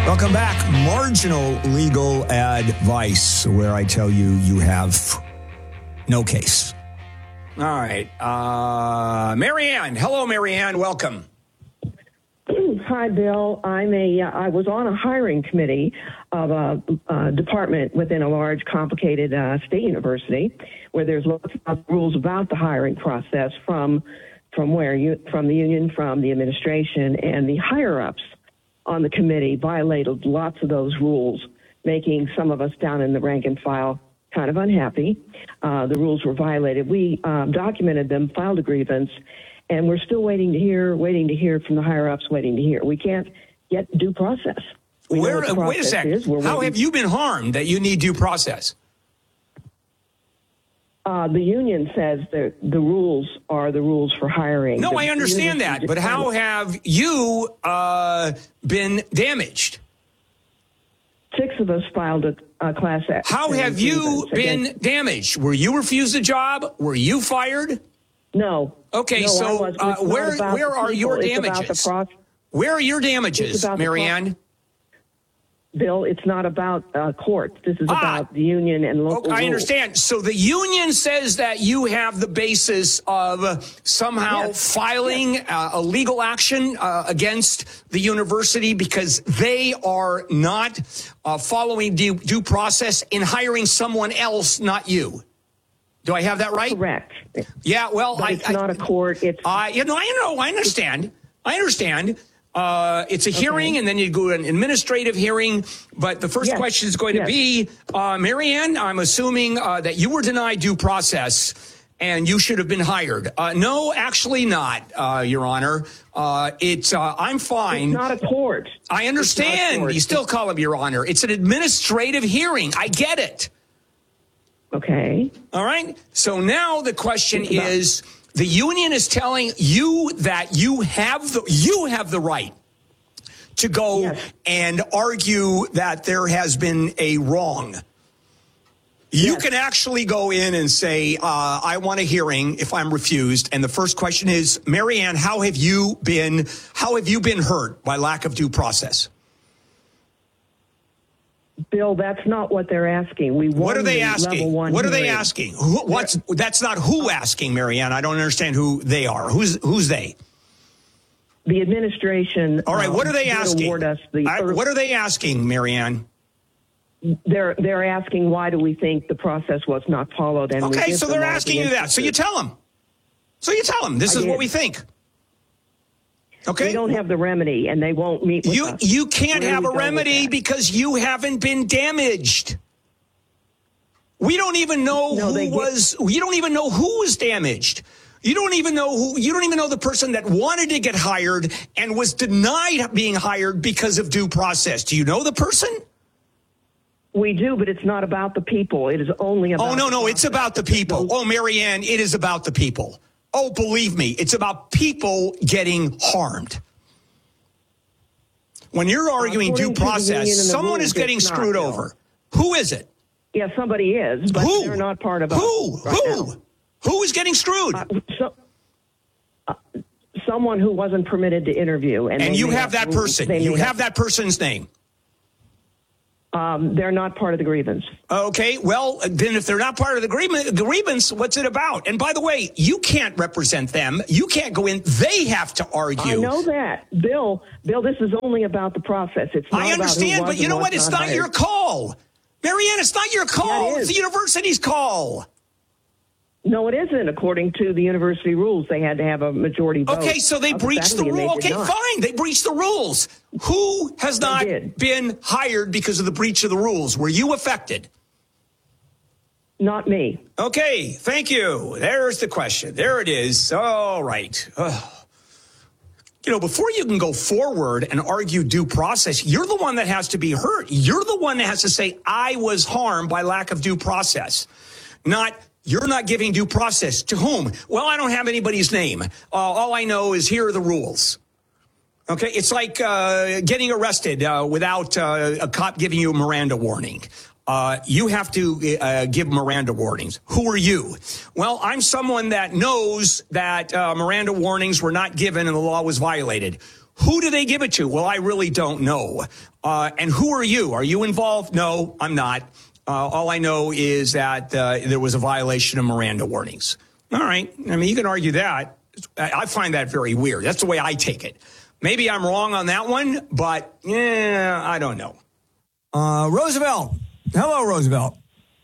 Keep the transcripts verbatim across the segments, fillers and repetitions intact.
Welcome back. Marginal legal advice, where I tell you you have no case. All right. Uh, Marianne. Hello, Marianne. Welcome. Hi, Bill. I'm a, uh, I was on a hiring committee of a, a department within a large, complicated uh, state university where there's lots of rules about the hiring process from, from where you, from the union, from the administration, and the higher-ups on the committee violated lots of those rules, making some of us down in the rank and file kind of unhappy. Uh, the rules were violated. We um, documented them, filed a grievance, and we're still waiting to hear, waiting to hear from the higher-ups, waiting to hear. We can't get due process. We Where, know what the wait a second. is. How waiting. Have you been harmed that you need due process? Uh, the union says that the rules are the rules for hiring. No, the, I understand that, but how have you uh, been damaged? Six of us filed a, a class action. How have you been against... damaged? Were you refused a job? Were you fired? No. Okay, no, so uh, where where are your damages? Where are your damages, Marianne? Bill, it's not about uh, court. This is ah, about the union and local okay, I rules. understand. So the union says that you have the basis of uh, somehow yes. filing yes. Uh, a legal action uh, against the university because they are not uh, following due, due process in hiring someone else, not you. Do I have that right? Correct. Yeah, well, but I, it's I, not a court. It's uh, you know, I know, I understand. I understand. Uh, it's a okay. hearing, and then you go to an administrative hearing. But the first yes. question is going yes. to be, uh, Marianne, I'm assuming uh, that you were denied due process and you should have been hired. Uh, no, actually not, uh, Your Honor. Uh, it's uh, I'm fine. It's not a court. I understand. Court. You still call him Your Honor. It's an administrative hearing. I get it. Okay. All right. So now the question is, the union is telling you that you have the you have the right to go yes. and argue that there has been a wrong. You yes. can actually go in and say, uh, I want a hearing if I'm refused. And the first question is, Marianne, how have you been how have you been hurt by lack of due process? Bill, that's not what they're asking. We what are they the asking? What are they asking? Who, what's that's not who asking, Marianne. I don't understand who they are. Who's who's they? The administration. All right. What are they um, asking? Award us the I, what are they asking, Marianne? They're they're asking why do we think the process was not followed? And okay, so they're asking you that. So you tell them. So you tell them this I is did. what we think. Okay. We don't have the remedy, and they won't meet with you, us. You can't have a remedy because you haven't been damaged. We don't even know no, who was. You don't even know who was damaged. You don't even know who. You don't even know the person that wanted to get hired and was denied being hired because of due process. Do you know the person? We do, but it's not about the people. It is only about. Oh no, no, it's about the people. Oh, Marianne, it is about the people. Oh, believe me, it's about people getting harmed. When you're arguing due process, someone is getting screwed over. Who is it? Yeah, somebody is, but Who? they're not part of Who? us right Who? now. Who is getting screwed? Uh, so, uh, someone who wasn't permitted to interview. And, and you have, have that person. You have, have that person's name. Um, they're not part of the grievance. Okay, well, then if they're not part of the grievance, what's it about? And by the way, you can't represent them. You can't go in. They have to argue. I know that. Bill, Bill, this is only about the process. It's not I understand, about who but you know what? It's not, not your call. Marianne, it's not your call. Yeah, it it's the university's call. No, it isn't. According to the university rules, they had to have a majority vote. Okay, so they breached the rule. Okay, fine. They breached the rules. Who has not been hired because of the breach of the rules? Were you affected? Not me. Okay, thank you. There's the question. There it is. All right. Ugh. You know, before you can go forward and argue due process, you're the one that has to be hurt. You're the one that has to say, I was harmed by lack of due process. Not, you're not giving due process. To whom? Well, I don't have anybody's name. Uh, all I know is here are the rules. Okay, it's like uh, getting arrested uh, without uh, a cop giving you a Miranda warning. Uh, you have to uh, give Miranda warnings. Who are you? Well, I'm someone that knows that uh, Miranda warnings were not given and the law was violated. Who do they give it to? Well, I really don't know. Uh, and who are you? Are you involved? No, I'm not. Uh, all I know is that uh, there was a violation of Miranda warnings. All right. I mean, you can argue that. I find that very weird. That's the way I take it. Maybe I'm wrong on that one, but yeah, I don't know. Uh, Roosevelt. Hello, Roosevelt.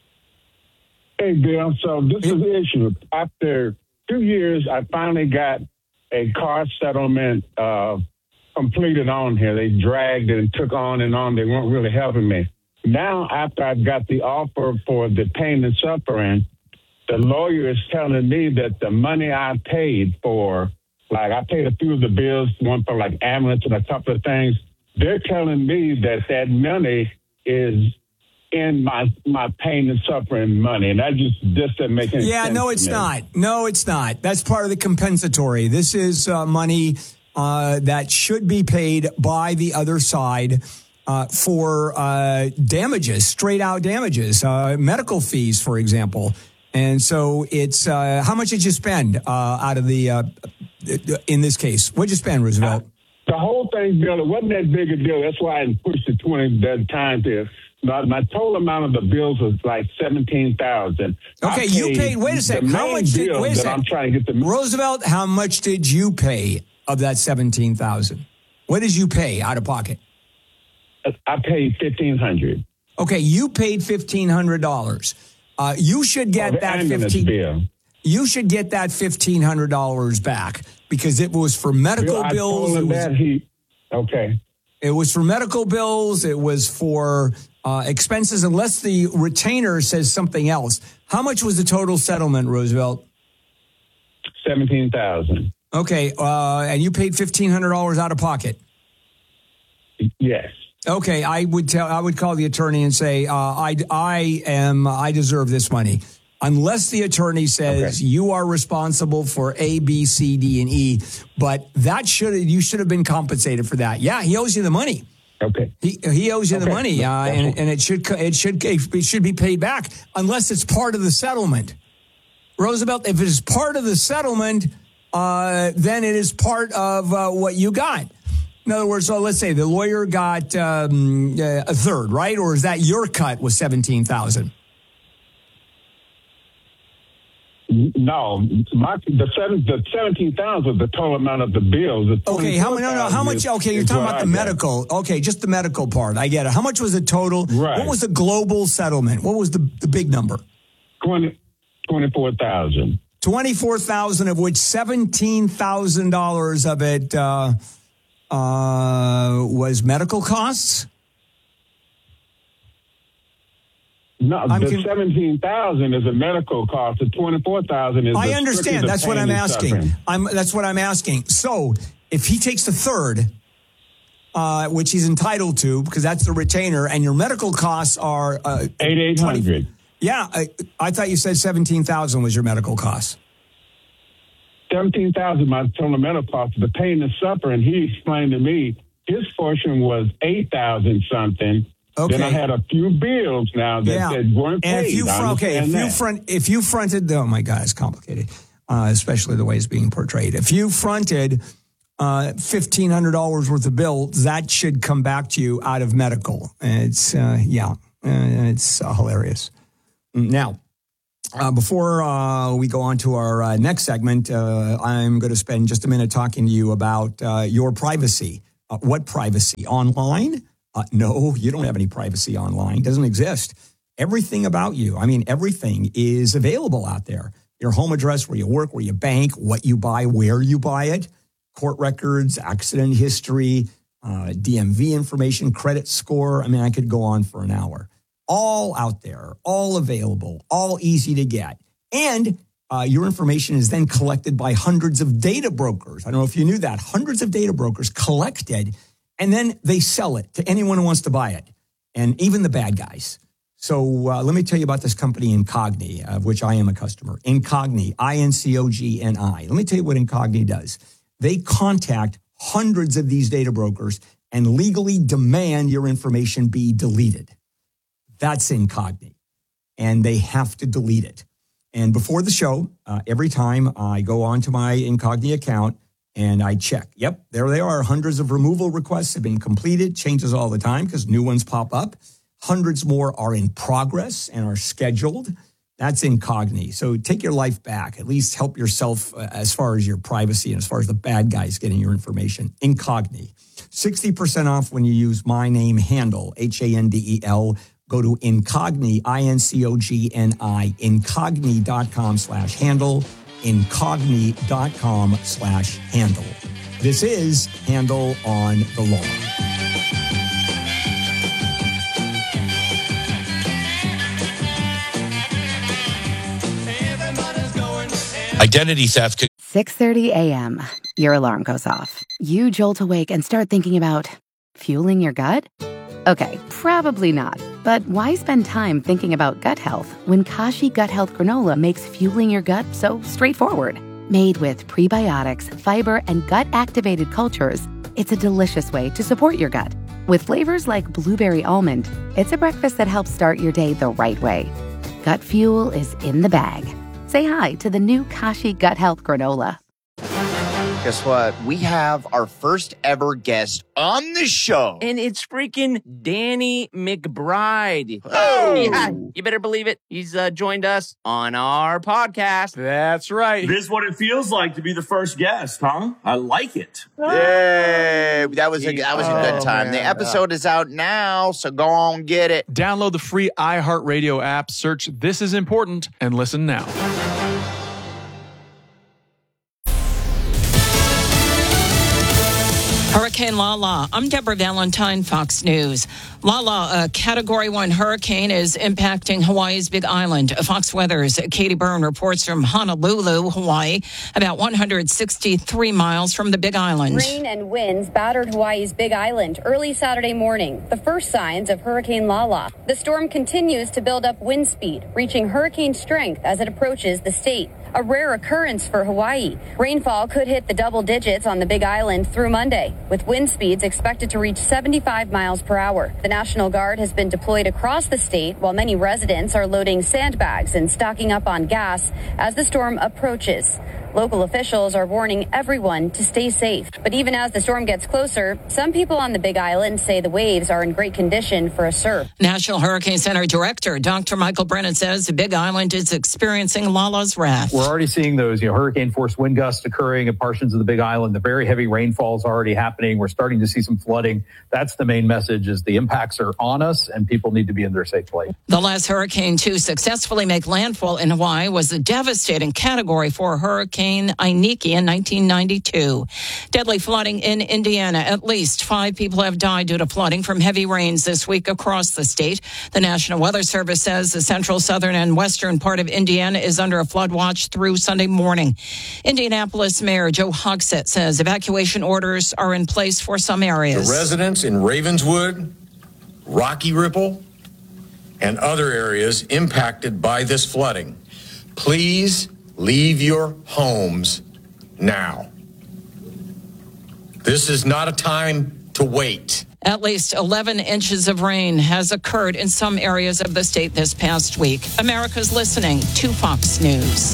Hey, Bill. So this is the issue. After two years, I finally got a car settlement uh, completed on here. They dragged it and took on and on. They weren't really helping me. Now, after I've got the offer for the pain and suffering, the lawyer is telling me that the money I paid for, like I paid a few of the bills, one for like ambulance and a couple of things. They're telling me that that money is in my my pain and suffering money, and that just just doesn't make any yeah, sense. Yeah, no, it's to me. not. No, it's not. That's part of the compensatory. This is uh, money uh, that should be paid by the other side uh, for uh, damages, straight out damages, uh, medical fees, for example. And so it's uh, how much did you spend uh, out of the uh, in this case? What did you spend, Roosevelt? The whole thing, Bill, it wasn't that big a deal. That's why I pushed it twenty times here. My, my total amount of the bills was like seventeen thousand. Okay, paid, you paid. Wait a second. How much did? Wait a second. I'm trying to get the Roosevelt. How much did you pay of that seventeen thousand? What did you pay out of pocket? I paid fifteen hundred. Okay, you paid fifteen hundred dollars. Uh, you should get oh, that fifteen. Bill. You should get that fifteen hundred dollars back because it was for medical Bill, bills. I told him it was, that he. Okay. It was for medical bills. It was for uh, expenses, unless the retainer says something else. How much was the total settlement, Roosevelt? Seventeen thousand. Okay, uh, and you paid fifteen hundred dollars out of pocket. Yes. Okay, I would tell. I would call the attorney and say, uh, "I, I am. I deserve this money." Unless the attorney says okay. you are responsible for A, B, C, D, and E, but that should you should have been compensated for that. Yeah, he owes you the money. Okay, he he owes you okay. the money, uh, and and it should it should it should be paid back unless it's part of the settlement. Roosevelt, if it is part of the settlement, uh, then it is part of uh, what you got. In other words, so let's say the lawyer got um, a third, right? Or is that your cut was seventeen thousand? No, my the seven the seventeen thousand was the total amount of the bills. The okay, how no no how much? Okay, you're talking about the medical. Okay, just the medical part. I get it. How much was the total? Right. What was the global settlement? What was the the big number? Twenty twenty four thousand. Twenty four thousand, of which seventeen thousand dollars of it uh, uh, was medical costs. No, I'm the con- seventeen thousand is a medical cost. The twenty four thousand is. I understand. That's what I'm asking. Suffering. I'm. That's what I'm asking. So, if he takes the third, uh, which he's entitled to, because that's the retainer, and your medical costs are uh, eight eight hundred. Yeah, I, I thought you said seventeen thousand was your medical costs. Seventeen thousand, my total medical cost. The pain and suffering. He explained to me his portion was eight thousand something. Okay. Then I had a few bills now that, yeah. that weren't paid. And if you fr- okay, if that. you front, if you fronted, oh my God, it's complicated, uh, especially the way it's being portrayed. If you fronted uh, fifteen hundred dollars worth of bills, that should come back to you out of medical. And it's uh, yeah, uh, it's uh, hilarious. Now, uh, before uh, we go on to our uh, next segment, uh, I'm going to spend just a minute talking to you about uh, your privacy. Uh, what privacy? Online? Uh, no, you don't have any privacy online. It doesn't exist. Everything about you, I mean, everything is available out there. Your home address, where you work, where you bank, what you buy, where you buy it, court records, accident history, uh, D M V information, credit score. I mean, I could go on for an hour. All out there, all available, all easy to get. And uh, your information is then collected by hundreds of data brokers. I don't know if you knew that. Hundreds of data brokers collected, and then they sell it to anyone who wants to buy it, and even the bad guys. So uh, let me tell you about this company, Incogni, of which I am a customer. Incogni, I N C O G N I. Let me tell you what Incogni does. They contact hundreds of these data brokers and legally demand your information be deleted. That's Incogni, and they have to delete it. And before the show, uh, every time I go onto my Incogni account And I check. Yep, there they are. Hundreds of removal requests have been completed. Changes all the time because new ones pop up. Hundreds more are in progress and are scheduled. That's Incogni. So take your life back. At least help yourself uh, as far as your privacy and as far as the bad guys getting your information. Incogni. sixty percent off when you use my name Handel, H A N D E L. Go to Incogni, I N C O G N I, incogni.com slash Handel, incogni.com slash Handel. This is Handel on the Law. Identity theft. six thirty a.m. Your alarm goes off. You jolt awake and start thinking about fueling your gut? Okay, probably not. But why spend time thinking about gut health when Kashi Gut Health Granola makes fueling your gut so straightforward? Made with prebiotics, fiber, and gut-activated cultures, it's a delicious way to support your gut. With flavors like blueberry almond, it's a breakfast that helps start your day the right way. Gut fuel is in the bag. Say hi to the new Kashi Gut Health Granola. Guess what? We have our first ever guest on the show. And it's freaking Danny McBride. Oh! Yeah, you better believe it. He's uh, joined us on our podcast. That's right. This is what it feels like to be the first guest, huh? I like it. Yay! That was a, that was a good Oh, time. man. The episode is out now, so go on, get it. Download the free iHeartRadio app, search This Is Important, and listen now. Hurricane Lala. I'm Deborah Valentine, Fox News. Lala, a Category one hurricane, is impacting Hawaii's Big Island. Fox Weather's Katie Byrne reports from Honolulu, Hawaii, about one hundred sixty-three miles from the Big Island. Rain and winds battered Hawaii's Big Island early Saturday morning, the first signs of Hurricane Lala. The storm continues to build up wind speed, reaching hurricane strength as it approaches the state. A rare occurrence for Hawaii. Rainfall could hit the double digits on the Big Island through Monday, with wind speeds expected to reach seventy-five miles per hour. The National Guard has been deployed across the state, while many residents are loading sandbags and stocking up on gas as the storm approaches. Local officials are warning everyone to stay safe. But even as the storm gets closer, some people on the Big Island say the waves are in great condition for a surf. National Hurricane Center Director Doctor Michael Brennan says the Big Island is experiencing Lala's wrath. We're already seeing those, you know, hurricane-force wind gusts occurring in portions of the Big Island. The very heavy rainfall is already happening. We're starting to see some flooding. That's the main message: is the impacts are on us, and people need to be in their safe place. The last hurricane to successfully make landfall in Hawaii was the devastating Category four hurricane Iniki in nineteen ninety-two. Deadly flooding in Indiana. At least five people have died due to flooding from heavy rains this week across the state. The National Weather Service says the central, southern, and western part of Indiana is under a flood watch through Sunday morning. Indianapolis Mayor Joe Hogsett says evacuation orders are in place for some areas. The residents in Ravenswood, Rocky Ripple, and other areas impacted by this flooding, please leave your homes now. This is not a time to wait. At least eleven inches of rain has occurred in some areas of the state this past week. America's listening to Fox News.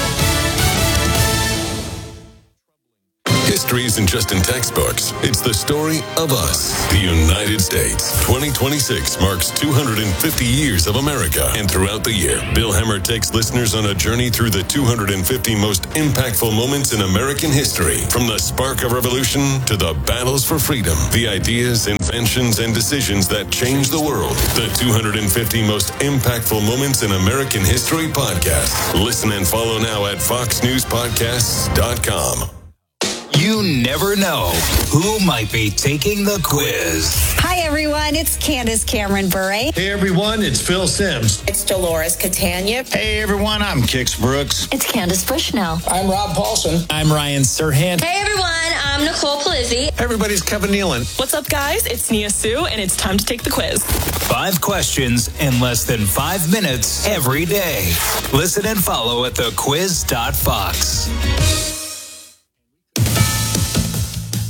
History isn't just in textbooks. It's the story of us, the United States. twenty twenty-six marks two hundred fifty years of America. And throughout the year, Bill Hemmer takes listeners on a journey through the two hundred fifty most impactful moments in American history. From the spark of revolution to the battles for freedom, the ideas, inventions, and decisions that changed the world. The two hundred fifty most impactful moments in American history podcast. Listen and follow now at fox news podcasts dot com. You never know who might be taking the quiz. Hi, everyone. It's Candace Cameron Bure. Hey, everyone. It's Phil Sims. It's Dolores Catania. Hey, everyone. I'm Kix Brooks. It's Candace Bushnell. I'm Rob Paulson. I'm Ryan Serhant. Hey, everyone. I'm Nicole Palizzi. Hey, everybody. It's Kevin Nealon. What's up, guys? It's Nia Sue, and it's time to take the quiz. Five questions in less than five minutes every day. Listen and follow at the quiz dot fox.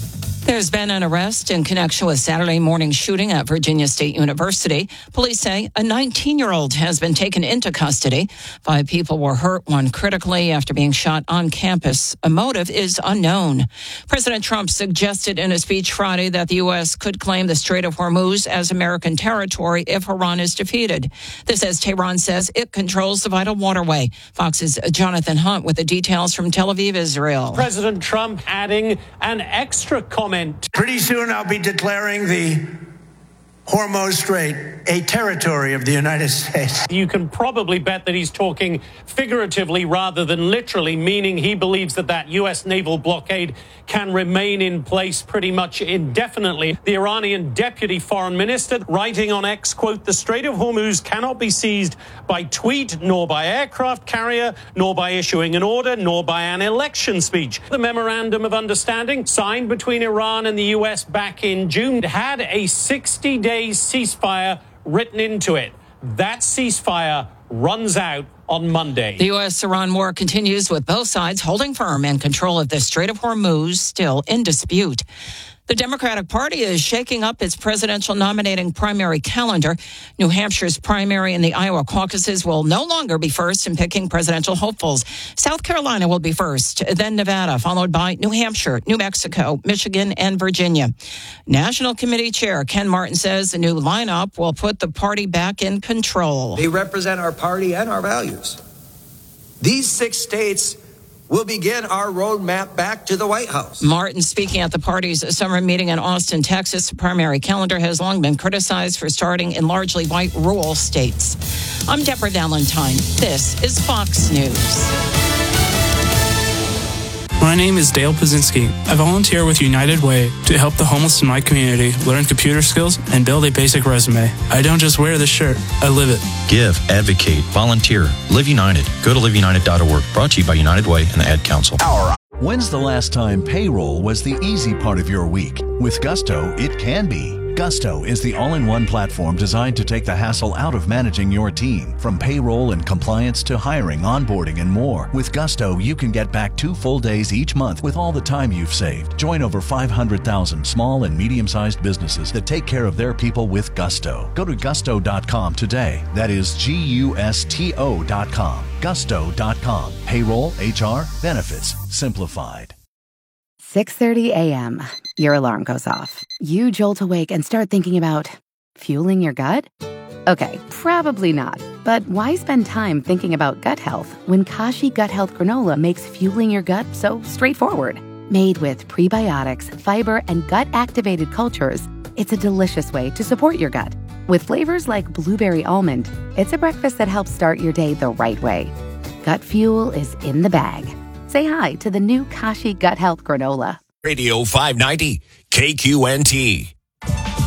There's been an arrest in connection with Saturday morning shooting at Virginia State University. Police say a nineteen-year-old has been taken into custody. Five people were hurt, one critically, after being shot on campus. A motive is unknown. President Trump suggested in a speech Friday that the U S could claim the Strait of Hormuz as American territory if Iran is defeated. This as Tehran says it controls the vital waterway. Fox's Jonathan Hunt with the details from Tel Aviv, Israel. President Trump adding an extra comment. Pretty soon I'll be declaring the Hormuz Strait a territory of the United States. You can probably bet that he's talking figuratively rather than literally, meaning he believes that that U S naval blockade can remain in place pretty much indefinitely. The Iranian deputy foreign minister writing on X, quote, the Strait of Hormuz cannot be seized by tweet, nor by aircraft carrier, nor by issuing an order, nor by an election speech. The memorandum of understanding signed between Iran and the U S back in June had a sixty-day ceasefire written into it. That ceasefire runs out on Monday. The U S-Iran war continues with both sides holding firm and control of the Strait of Hormuz still in dispute. The Democratic Party is shaking up its presidential nominating primary calendar. New Hampshire's primary and the Iowa caucuses will no longer be first in picking presidential hopefuls. South Carolina will be first, then Nevada, followed by New Hampshire, New Mexico, Michigan, and Virginia. National Committee Chair Ken Martin says the new lineup will put the party back in control. They represent our party and our values. These six states will begin our roadmap back to the White House. Martin speaking at the party's summer meeting in Austin, Texas. The primary calendar has long been criticized for starting in largely white rural states. I'm Deborah Valentine. This is Fox News. My name is Dale Pazinski. I volunteer with United Way to help the homeless in my community learn computer skills and build a basic resume. I don't just wear this shirt, I live it. Give, advocate, volunteer. Live United. Go to live united dot org. Brought to you by United Way and the Ad Council. When's the last time payroll was the easy part of your week? With Gusto, it can be. Gusto is the all-in-one platform designed to take the hassle out of managing your team. From payroll and compliance to hiring, onboarding, and more. With Gusto, you can get back two full days each month with all the time you've saved. Join over five hundred thousand small and medium-sized businesses that take care of their people with Gusto. Go to gusto dot com today. That is G U S T O dot com. gusto dot com. Payroll, H R, benefits, simplified. six thirty a.m. Your alarm goes off. You jolt awake and start thinking about fueling your gut? Okay, probably not. But why spend time thinking about gut health when Kashi Gut Health Granola makes fueling your gut so straightforward? Made with prebiotics, fiber, and gut-activated cultures, it's a delicious way to support your gut. With flavors like blueberry almond, it's a breakfast that helps start your day the right way. Gut fuel is in the bag. Say hi to the new Kashi Gut Health Granola. Radio five ninety, K Q N T.